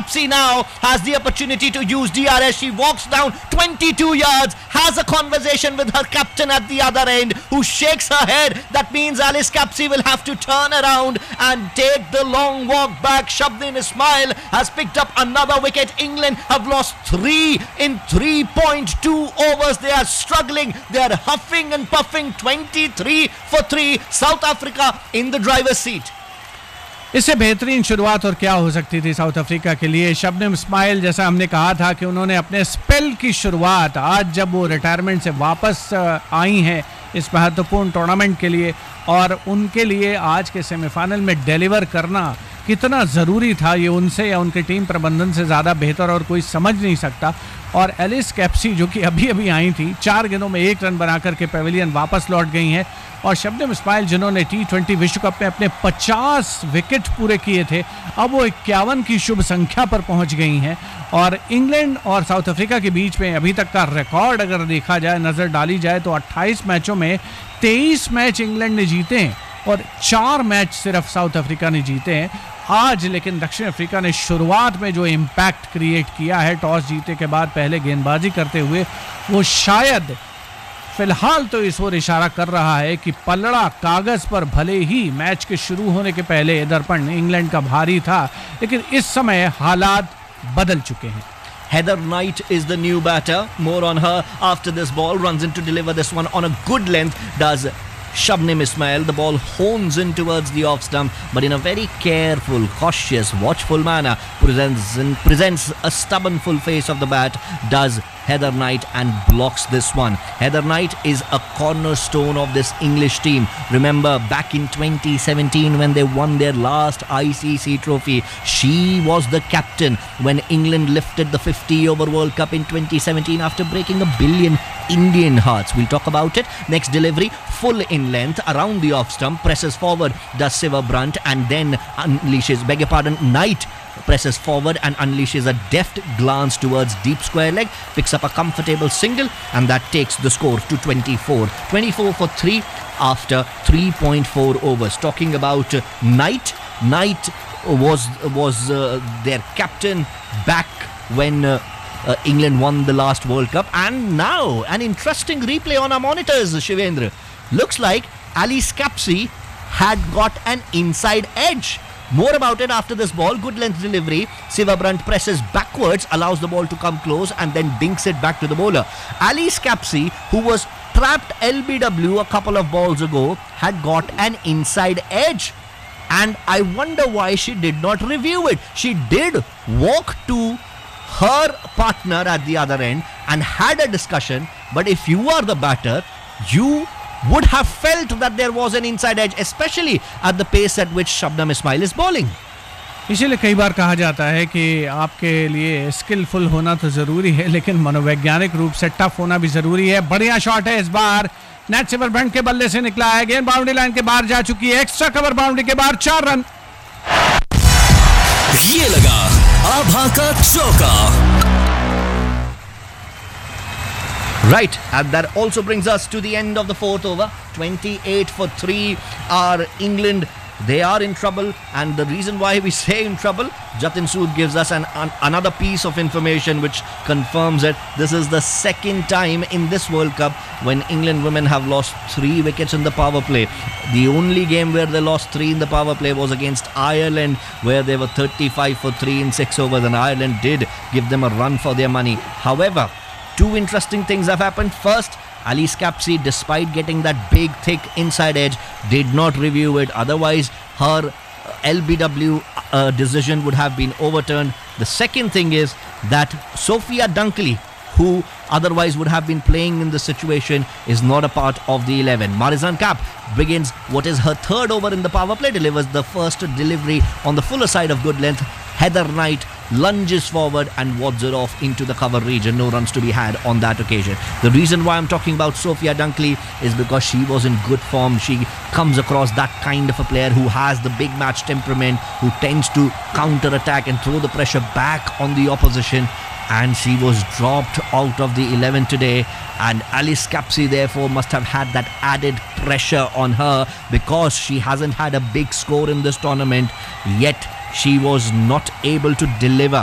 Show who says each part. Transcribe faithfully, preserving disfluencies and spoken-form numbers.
Speaker 1: Capsey now has the opportunity to use D R S. She walks down twenty-two yards, has a conversation with her captain at the other end, who shakes her head. That means Alice Capsey will have to turn around and take the long walk back. Shabnim Ismail has picked up another wicket. England have lost three in three point two overs. They are struggling. They are huffing and puffing. twenty-three for three. South Africa in the driver's seat.
Speaker 2: इससे बेहतरीन शुरुआत और क्या हो सकती थी south Africa के लिए. शबनम इस्माइल, जैसा हमने कहा था कि उन्होंने अपने स्पेल की शुरुआत आज जब वो रिटायरमेंट से वापस आई हैं इस महत्वपूर्ण टूर्नामेंट के लिए, और उनके लिए आज के सेमीफाइनल में डिलीवर करना कितना ज़रूरी था, ये उनसे या उनके टीम प्रबंधन से ज़्यादा बेहतर और कोई समझ नहीं सकता. और एलिस कैप्सी जो कि अभी अभी आई थी, चार गेंदों में एक रन बना करके पेविलियन वापस लौट गई हैं. और शबनम इस्माइल जिन्होंने टी ट्वेंटी विश्व कप में अपने पचास विकेट पूरे किए थे, अब वो इक्यावन की शुभ संख्या पर पहुंच गई हैं. और इंग्लैंड और साउथ अफ्रीका के बीच में अभी तक का रिकॉर्ड अगर देखा जाए, नज़र डाली जाए, तो अट्ठाईस मैचों में तेईस मैच इंग्लैंड ने जीते हैं और चार मैच सिर्फ साउथ अफ्रीका ने जीते हैं. आज लेकिन दक्षिण अफ्रीका ने शुरुआत में जो इम्पैक्ट क्रिएट किया है टॉस जीते के बाद पहले गेंदबाजी करते हुए, वो शायद फिलहाल तो इस ओर इशारा कर रहा है कि पलड़ा कागज पर भले ही मैच के शुरू होने के पहले दर्पण इंग्लैंड का भारी था, लेकिन इस समय हालात बदल चुके हैं.
Speaker 1: Heather Knight is the new batter. More on her after this ball. Runs in to deliver this one on a good length. Does Shabnim Ismail. The ball hones in towards the off stump, but in a very careful, cautious, watchful manner presents, presents a stubborn full face of the bat. Does Heather Knight and blocks this one. Heather Knight is a cornerstone of this English team. Remember back in twenty seventeen when they won their last I C C trophy, she was the captain when England lifted the fifty over World Cup in twenty seventeen after breaking a billion Indian hearts. We'll talk about it. Next delivery, full in length around the off stump, presses forward, does Siva Brunt and then unleashes, beg your pardon, Knight presses forward and unleashes a deft glance towards deep square leg, picks up a comfortable single, and that takes the score to twenty-four. twenty-four for three after three point four overs. Talking about uh, Knight, Knight was was uh, their captain back when uh, uh, England won the last World Cup, and now an interesting replay on our monitors, Shivendra. Looks like Alice Capsey had got an inside edge. More about it after this ball. Good length delivery. Siva Brunt presses backwards, allows the ball to come close and then dinks it back to the bowler. Alice Capsey, who was trapped L B W a couple of balls ago, had got an inside edge. And I wonder why she did not review it. She did walk to her partner at the other end and had a discussion. But if you are the batter, you would have felt that there was an inside edge, especially at the pace at which Shabnam Ismail is bowling.
Speaker 2: इसीलिए कई बार कहा जाता है कि आपके लिए skilful होना तो ज़रूरी है, लेकिन मनोवैज्ञानिक रूप से टफ होना भी ज़रूरी है. बढ़िया शॉट है इस बार. नेट सिवर ब्रंट के बल्ले से निकला है. गेंद बाउंड्री लाइन के बाहर जा चुकी है. एक्स्ट्रा कवर बाउंड्री के बाहर, चार रन.
Speaker 3: ये लगा आभा का चौका.
Speaker 1: Right, and that also brings us to the end of the fourth over. twenty-eight for three are England. They are in trouble, and the reason why we say in trouble, Jatin Sood gives us an, an another piece of information which confirms it. This is the second time in this World Cup when England women have lost three wickets in the power play. The only game where they lost three in the power play was against Ireland, where they were thirty-five for three in six overs, and Ireland did give them a run for their money. However, two interesting things have happened. First, Alice Capsey, despite getting that big, thick inside edge, did not review it. Otherwise, her L B W uh, decision would have been overturned. The second thing is that Sophia Dunkley, who otherwise would have been playing in the situation, is not a part of the eleven. Marizanne Kapp begins what is her third over in the power play, delivers the first delivery on the fuller side of good length. Heather Knight lunges forward and wads it off into the cover region. No runs to be had on that occasion. The reason why I'm talking about Sophia Dunkley is because she was in good form. She comes across that kind of a player who has the big match temperament, who tends to counter-attack and throw the pressure back on the opposition. And she was dropped out of the eleven today, and Alice Capsey therefore must have had that added pressure on her because she hasn't had a big score in this tournament, yet she was not able to deliver.